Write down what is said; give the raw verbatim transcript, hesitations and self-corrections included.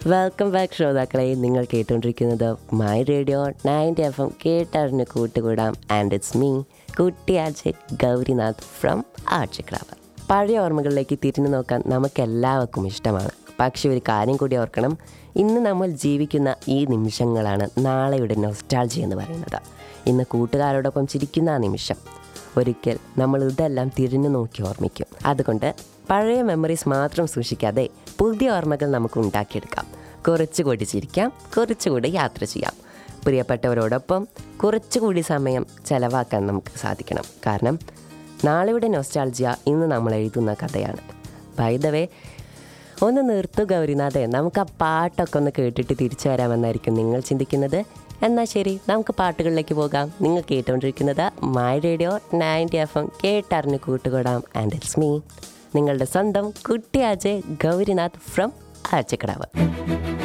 Welcome back ശ്രോതാക്കളെ. നിങ്ങൾ കേട്ടുകൊണ്ടിരിക്കുന്നത് my radio ninety F M, കേട്ടറിഞ്ഞ് കൂട്ടുകൂടാം. ആൻഡ് ഇറ്റ്സ് മീ കുട്ടി ആർജെ ഗൗരിനാഥ് ഫ്രം ആർജക്രാവ്. പഴയ ഓർമ്മകളിലേക്ക് തിരിഞ്ഞു നോക്കാൻ നമുക്കെല്ലാവർക്കും ഇഷ്ടമാണ്. പക്ഷെ ഒരു കാര്യം കൂടി ഓർക്കണം, ഇന്ന് നമ്മൾ ജീവിക്കുന്ന ഈ നിമിഷങ്ങളാണ് നാളെയുടെ നൊസ്റ്റാൾജി എന്ന് പറയുന്നത്. ഇന്ന് കൂട്ടുകാരോടൊപ്പം ചിരിക്കുന്ന ആ നിമിഷം ഒരിക്കൽ നമ്മൾ ഇതെല്ലാം തിരിഞ്ഞു നോക്കി ഓർമ്മിക്കും. അതുകൊണ്ട് പഴയ മെമ്മറീസ് മാത്രം സൂക്ഷിക്കാതെ പുതിയ ഓർമ്മകൾ നമുക്ക് ഉണ്ടാക്കിയെടുക്കാം. കുറച്ചുകൂടി ചിരിക്കാം, കുറച്ചുകൂടി യാത്ര ചെയ്യാം. പ്രിയപ്പെട്ടവരോടൊപ്പം കുറച്ചുകൂടി സമയം ചെലവാക്കാൻ നമുക്ക് സാധിക്കണം. കാരണം നാളെയുടെ നൊസ്റ്റാൾജിയ ഇന്ന് നമ്മൾ എഴുതുന്ന കഥയാണ്. ബൈ ദ വേ, ഒന്ന് നിർത്തു ഗൗരിനാഥേ, നമുക്ക് ആ പാട്ടൊക്കെ ഒന്ന് കേട്ടിട്ട് തിരിച്ചു വരാമെന്നായിരിക്കും നിങ്ങൾ ചിന്തിക്കുന്നത്. എന്നാൽ ശരി, നമുക്ക് പാട്ടുകളിലേക്ക് പോകാം. നിങ്ങൾ കേട്ടുകൊണ്ടിരിക്കുന്നത് my radio ninety F M, കേട്ടറിഞ്ഞ് കൂട്ടുകൂടാം. ആൻഡ് ഇറ്റ്സ് മീ നിങ്ങളുടെ സ്വന്തം കുട്ടി ആർജെ ഗൗരിനാഥ് ഫ്രം ആർജക്രാവ്.